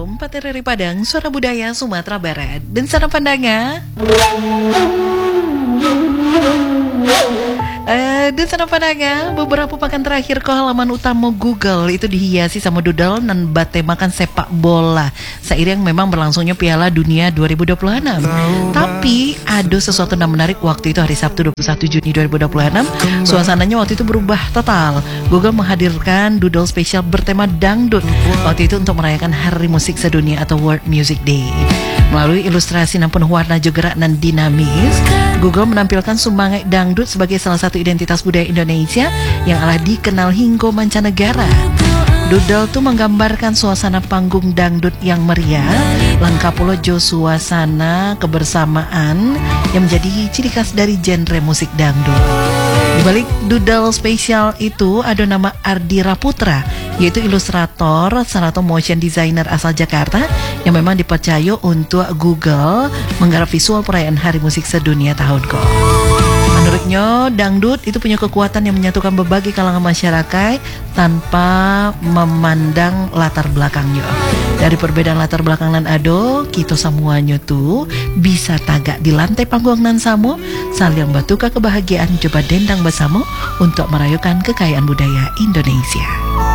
104 RRI Padang, Suara Budaya Sumatera Barat. Dan sana pandangan beberapa pekan terakhir ke halaman utama Google itu dihiasi sama doodle dan batemakan sepak bola seiring memang berlangsungnya Piala Dunia 2026. Tapi ada sesuatu yang menarik waktu itu hari Sabtu 21 Juni 2026. Suasananya waktu itu berubah total. Google menghadirkan doodle spesial bertema dangdut waktu itu untuk merayakan Hari Musik Sedunia atau World Music Day. Melalui ilustrasi yang penuh warna gerak dan dinamis, Google menampilkan sumbangai dangdut sebagai salah satu identitas budaya Indonesia yang telah dikenal hingga mancanegara. Doodle itu menggambarkan suasana panggung dangdut yang meriah, lengkap pula suasana kebersamaan yang menjadi ciri khas dari genre musik dangdut. Di balik doodle spesial itu ada nama Ardi Raputra, yaitu ilustrator serta motion designer asal Jakarta yang memang dipercaya untuk Google menggarap visual perayaan Hari Musik Sedunia tahun ke. Menurutnya, dangdut itu punya kekuatan yang menyatukan berbagai kalangan masyarakat tanpa memandang latar belakangnya. Dari perbedaan latar belakang nan ado, kita semuanya tuh bisa tagak di lantai panggung nan samo, saling bertukar kebahagiaan coba dendang bersama untuk merayakan kekayaan budaya Indonesia.